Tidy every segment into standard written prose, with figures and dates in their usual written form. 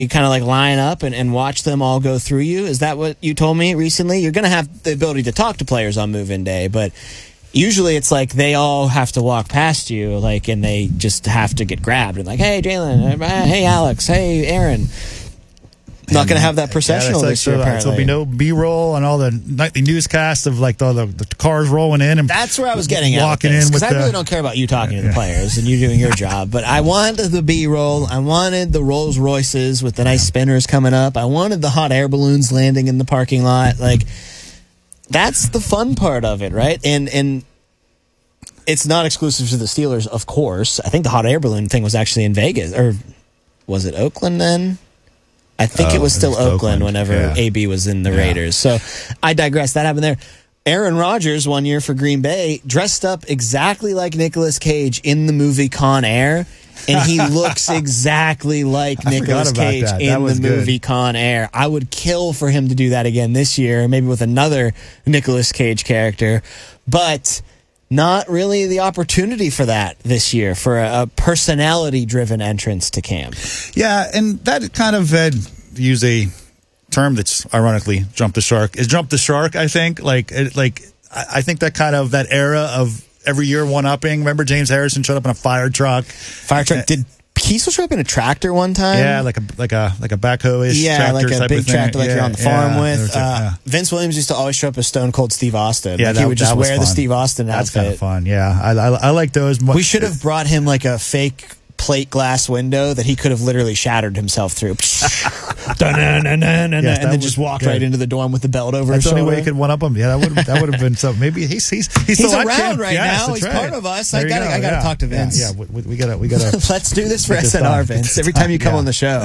You kind of like line up and watch them all go through you. Is that what you told me recently? You're going to have the ability to talk to players on move-in day, but usually it's like they all have to walk past you, like, and they just have to get grabbed. And like, hey, Jalen, hey, Alex, hey, Aaron. Not going to have that processional this year, apparently. There'll be no B-roll and all the nightly newscasts of like all the cars rolling in. And that's where I was getting at. Walking in because I really don't care about you talking to the players and you doing your job. But I wanted the B-roll. I wanted the Rolls Royces with the nice spinners coming up. I wanted the hot air balloons landing in the parking lot. Like, that's the fun part of it, right? And it's not exclusive to the Steelers, of course. I think the hot air balloon thing was actually in Vegas. Or was it Oakland then? I think it was still Oakland whenever AB was in the Raiders. So I digress. That happened there. Aaron Rodgers, one year for Green Bay, dressed up exactly like Nicolas Cage in the movie Con Air. And he looks exactly like Nicolas Cage in the movie Con Air. I would kill for him to do that again this year, maybe with another Nicolas Cage character. But not really the opportunity for that this year, for a personality-driven entrance to camp. Yeah, and that kind of use a term that's ironically jumped the shark. Is jump the shark, I think. I think that kind of that era of every year one-upping. Remember James Harrison showed up in a fire truck? Did Kiesel show up in a tractor one time? Yeah, like a backhoe-ish tractor like a type big of thing. tractor like you're on the farm with. Vince Williams used to always show up as Stone Cold Steve Austin. Yeah, he would just wear the Steve Austin outfit. That's kind of fun, yeah. I like those. We should have brought him like a fake plate glass window that he could have literally shattered himself through. And then just walked right into the dorm with the belt over his shoulder. That's the only way you could one-up him. Yeah, that would have been something. Maybe he's still around right now. He's part of us. I gotta talk to Vince. Yeah, we gotta let's do this for SNR, Vince. Every time you come on the show.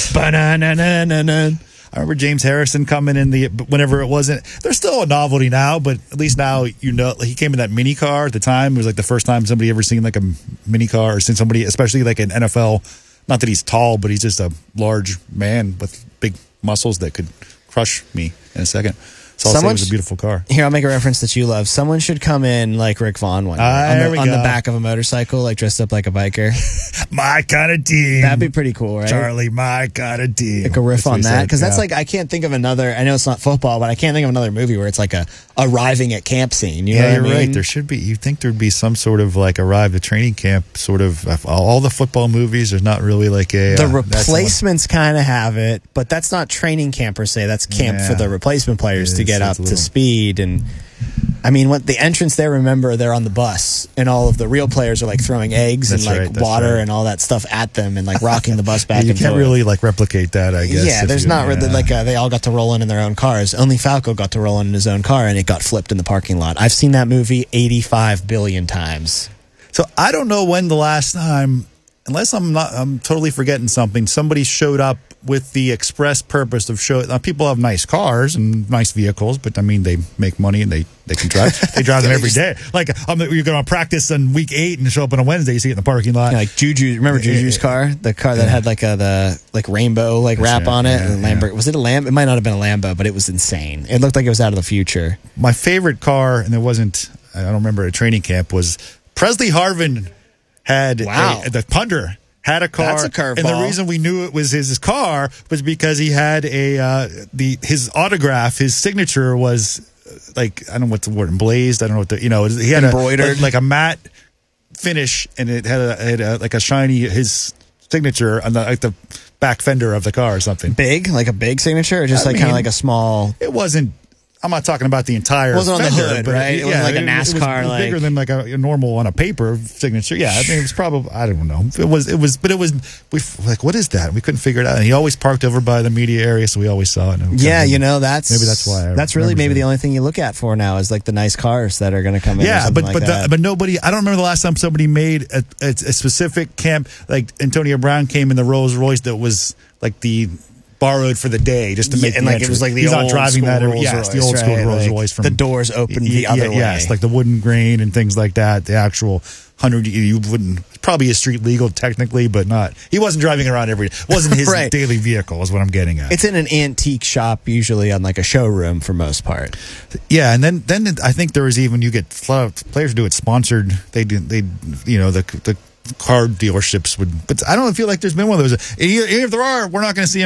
I remember James Harrison coming in whenever it wasn't. There's still a novelty now, but at least now he came in that mini car at the time. It was like the first time somebody ever seen like a mini car or seen somebody, especially like an NFL. Not that he's tall, but he's just a large man with big muscles that could crush me in a second. So I'll say it was a beautiful car. Here, I'll make a reference that you love. Someone should come in like Rick Vaughn one year on the back of a motorcycle, like dressed up like a biker. My kind of team. That'd be pretty cool, right? Charlie, my kind of team. Like a riff on that. Because that's like, I can't think of another, I know it's not football, but I can't think of another movie where it's like a arriving at camp scene. You know what I mean? Right. There should be. You think there'd be some sort of like arrive at training camp sort of, all the football movies, there's not really like a. The replacements kind of have it, but that's not training camp per se. That's camp for the replacement players to get up to speed. And I mean, what the entrance there, remember, they're on the bus and all of the real players are like throwing eggs and like water and all that stuff at them and like rocking the bus back and forth. You can't really like replicate that, I guess. Yeah, there's not really like they all got to roll in their own cars. Only Falco got to roll in his own car and it got flipped in the parking lot. I've seen that movie 85 billion times. So I don't know when the last time, unless I'm totally forgetting something, somebody showed up with the express purpose of people have nice cars and nice vehicles, but I mean, they make money and they can drive. They drive them every day. Like, you're going to practice on week 8 and show up on a Wednesday, you see it in the parking lot. Yeah, like Juju, remember Juju's car? The car that had like the rainbow wrap on it. And Lamborghini. Was it a Lambo? It might not have been a Lambo, but it was insane. It looked like it was out of the future. My favorite car, and I don't remember a training camp, was Presley Harvin had the punter. Had a car. That's a curveball. And the reason we knew it was his car was because he had his autograph, his signature was like, I don't know what the word, emblazed. I don't know what he had embroidered, like a matte finish, and it had like a shiny his signature on the back fender of the car or something. Big, like a big signature, or just kind of like a small. It wasn't. I'm not talking about the entire. It wasn't on the hood, right? It wasn't like a NASCAR. It was bigger than like a normal on a paper signature. Yeah, I mean, it was probably. I don't know. It was. We like, what is that? We couldn't figure it out. And he always parked over by the media area, so we always saw it. Yeah, that's maybe that's why. That's really maybe the only thing you look at for now is like the nice cars that are going to come in. Yeah, but nobody. I don't remember the last time somebody made a specific camp. Like Antonio Brown came in the Rolls Royce that was like the. Borrowed for the day just to make and like it was like the old driving school that Rolls Royce, the old school Rolls Royce from the doors opened the other way. Yes, like the wooden grain and things like that. The actual 100 you wouldn't probably is street legal technically, but not. He wasn't driving around every day. It wasn't his daily vehicle is what I'm getting at. It's in an antique shop usually on like a showroom for most part. Yeah, and then I think there was even you get players do it sponsored. They the car dealerships would, but I don't feel like there's been one of those. Even if there are, we're not going to see them.